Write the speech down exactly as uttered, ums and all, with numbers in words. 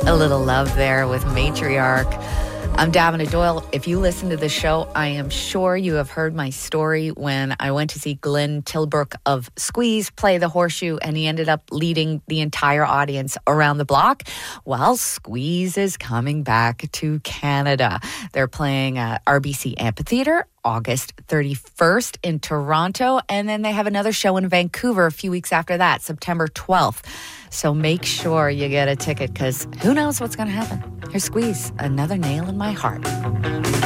A little love there with Matriarch. I'm Davina Doyle. If you listen to the show, I am sure you have heard my story when I went to see Glenn Tilbrook of Squeeze play the Horseshoe, and he ended up leading the entire audience around the block. Well, Squeeze is coming back to Canada. They're playing uh, R B C Amphitheatre August thirty-first in Toronto, and then they have another show in Vancouver a few weeks after that, September twelfth. So make sure you get a ticket, because who knows what's going to happen. Here's Squeeze, Another Nail in My Heart.